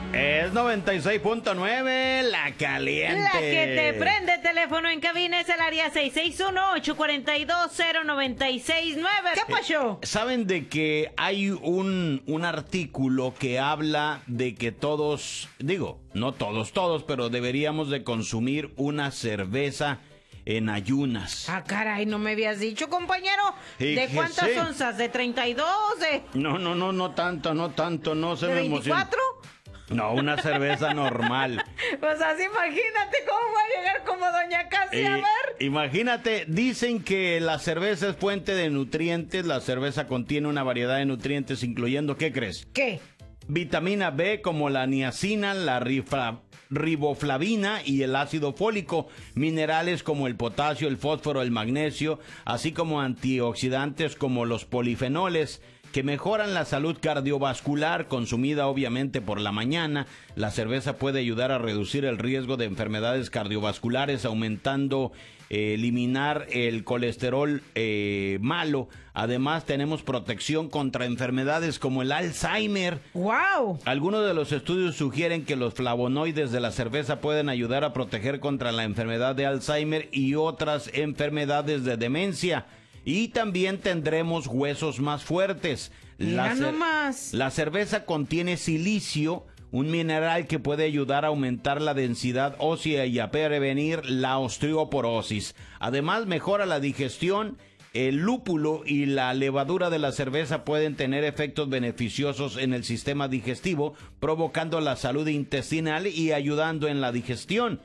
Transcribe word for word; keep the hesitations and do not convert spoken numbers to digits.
Es noventa y seis punto nueve, la caliente. La que te prende. Teléfono en cabina es el área seis seis uno, ocho cuatro dos, cero nueve seis nueve. ¿Qué pasó? Eh, ¿Saben de que hay un, un artículo que habla de que todos, digo, no todos, todos, pero deberíamos de consumir una cerveza en ayunas? Ah, caray, no me habías dicho, compañero. ¿De Fíjese. cuántas onzas? ¿De treinta y dos? ¿De, No, no, no, no tanto, no tanto, no se de me emociona. veinticuatro? No, una cerveza normal. Pues así imagínate cómo va a llegar como doña Casi, Eh, a ver. imagínate, dicen que la cerveza es fuente de nutrientes, la cerveza contiene una variedad de nutrientes incluyendo, ¿qué crees? ¿Qué? Vitamina B como la niacina, la rifla- riboflavina y el ácido fólico, minerales como el potasio, el fósforo, el magnesio, así como antioxidantes como los polifenoles, que mejoran la salud cardiovascular. Consumida obviamente por la mañana, la cerveza puede ayudar a reducir el riesgo de enfermedades cardiovasculares, aumentando, eh, eliminar el colesterol eh, malo. Además, tenemos protección contra enfermedades como el Alzheimer. ¡Wow! Algunos de los estudios sugieren que los flavonoides de la cerveza pueden ayudar a proteger contra la enfermedad de Alzheimer y otras enfermedades de demencia. Y también tendremos huesos más fuertes. Mira La, cer- nomás. la cerveza contiene silicio, un mineral que puede ayudar a aumentar la densidad ósea y a prevenir la osteoporosis. Además, mejora la digestión. El lúpulo y la levadura de la cerveza pueden tener efectos beneficiosos en el sistema digestivo, provocando la salud intestinal y ayudando en la digestión.